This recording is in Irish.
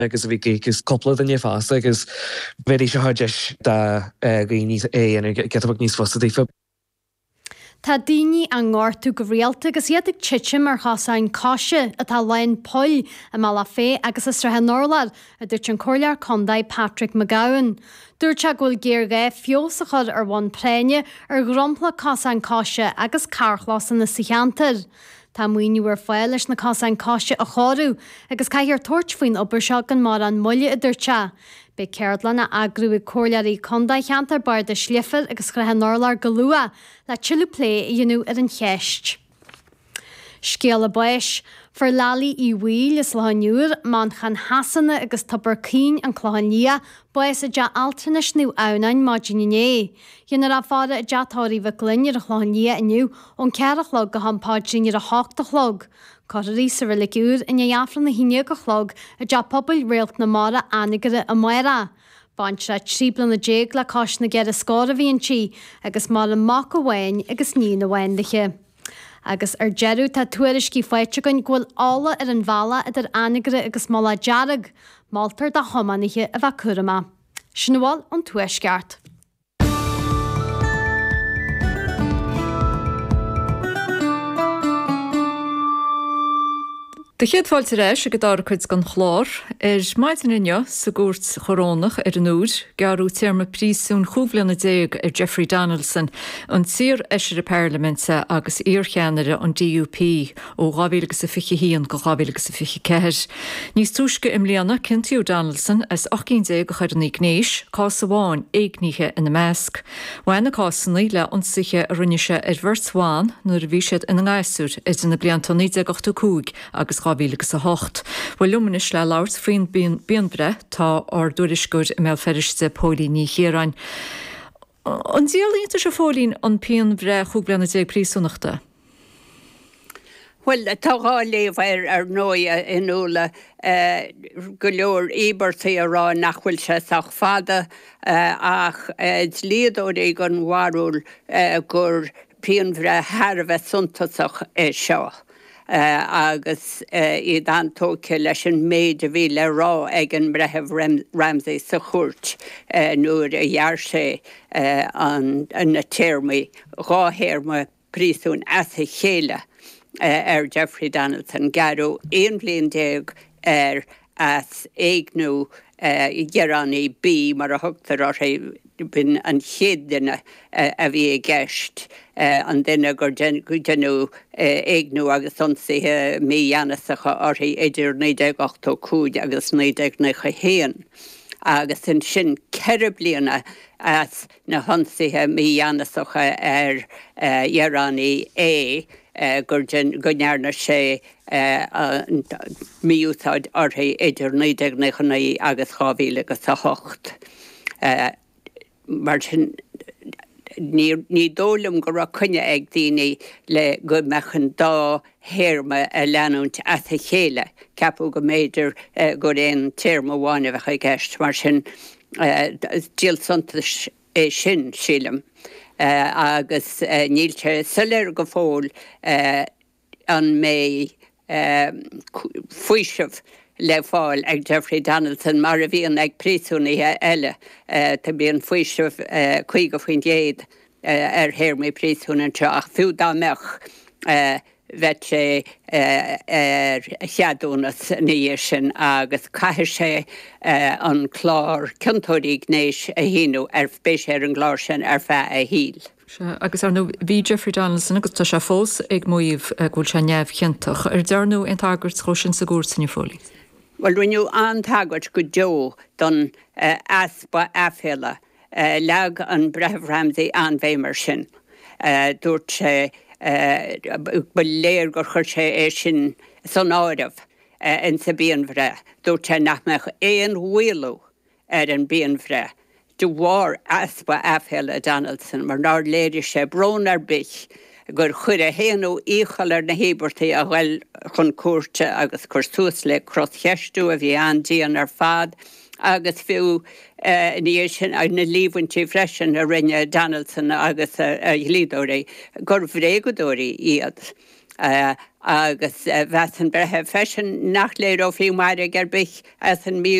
agus bhí gus coppla in fásta agus bhí se háideis níos é an getabh níos fásta dífa. Tá daoine an ngártú go réalta agus iad ag tiitim ar chasáin cáise atá lein poil a mala fé agus is rathe Norlad a dúirt an cóirlear condaid Patrick McGowan. Dúirt se ghfuil géarga fios a chud ar bhain préine ar grompla chasáin cáise agus carchlas na sicheantar. Tá muoinú ar fáil leis na chasáin cáise a cháú agus caiithar tuairt faoin obair seo an mar an muile a dúirte. Be ceardlan na agrú i cóirlearí condaid cheantar bar de slifar agus chruthe Norlar go lua le tiú lé i dhéanú ar an cheist. Scéal buis, for lalaí I bhuail is lehanúr man chan hasanna agus tabar cín an chláhanlia buis a de altanis nó annain má dininé. Dhéanar a fáda a deatáirí bh glunne ar a chláhanlia iniu ón cearachlog go hampáidrin ar a háchtachlog. Coirí sa rilicúr in dheafran na híine go chlog a de pobl réalt na mara anigare a maira. Baint le tríblan na déag le cos na gead a scóra bhíon si agus mar an mac bhhain agus ní na bhaindache. Agus ar jeú tá tuairiscí foiite gon ghfuil ála ar an bhela idir anigare agus mála dearag, mátar de thomanaiche a bheith curama. Sinháil an tuaisceart. De chéadháilte éis a go dáchuid gan chlár maidin inne sa gúirt chorónach ar an úr gearú téarma prísún chúblanna déag ar Jeffrey Donaldson an tír eisiir a Parlamente agus íorcheanare an DUP ó gábhélagus a fiche híon go gábhélagus a fiche ceir. Níos túisce im líana cintíú Donaldson as 18 go chuir an ignéis cás bháin éagníthe ina measc. Bhainna cásannaí le ionsaithe a rinneise ar bhirsháin nuair a bhí siad ina gáasúr is ina blianta 1982 agus Bhílagus a hocht. Bhfuil lumanis le láirt faoin bíon bre tá ar dúrisgur i mé feriste pólí ní chéarain. An díalínta se fólín an peon bre chúglanna dé prísúnachta? Well, táá léomh ar nóia inúla go leor íbertaí ará nachhfuil se ach fada ach líadóí an mharúil gur peon bre tharbheith suntasach seo. Agus iad antóce leis an méid a bhí le rá ag an bretheh Ramsay sa chuirt nuair a dhear sé an na téirmaí ráthérma prísún as a chéile ar Jeffrey Donaldson garú éon bliain déag ar as éagnú ghearránaí bí mar a thugtar á bin an chéadine a bhí a gceist an duine gur denú éagnú agus sonsaithe mídheanasacha orthaí idir 1982 agus 1991. Agus in sin ceithre bliana as na honsaithe mídheanasacha ar dhearránaí gur nearna sé míúsáid orthaí idir 1991 agus 2008. Mar sin ní dólam go ra cunne ag daoine le go mechan dá héirme a leanúnt as a chéile ceapú go méidir go réon téirm bháine bheith ag gceist mar sin díal suntas é sin sílam agus nílte sulir go fóil an mé fuiisih le fáil ag Jeffrey Donaldson mar a bhíon ag prísúnaithe eile tá bíon fuiisih chuig go faoin déad ar théirmí prísúnan ach fiú dá mech bheit sé ar cheadúnas níos sin agus caiithir sé an chlár cintóirí gnéis a híú ar spéis ar an gláir sin ar feadh a híl. Agus ar nó bhí Jeffrey Donaldson agus tá se fós ag muomh gúil se neamh cinnteach ar dearnú an tagart chósin sa gúir san fólí. Well, rinneú antagart go deo don aspa afhéile leag an bretheh Ramsay an bhéimar sin. Dúirt sé léir gur chuir sé é sin san áirimh in sa bíon bhre. Dúirt sé nach meach éon huilú ar an bíon bhre. Du bhar aspa afhéile Donaldson mar ná léidir sé brón ar bich gur chuir a héanú íchalar na hébirtaí a bhfuil chun cuairte agus chuirtús le crostheistú a bhí andíon ar fad agus fiú níos sin ag na líomhaintí freisin a rinne Donaldson agus a lídóirí gur bhréigeadóirí iad agus bheits an brethe fesin nach léir ó fiú mar gur bich as an mí